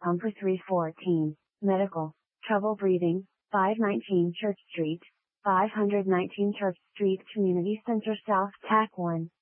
Pumper 314, Medical, Trouble Breathing, 519 Church Street, 519 Church Street Community Center South TAC 1.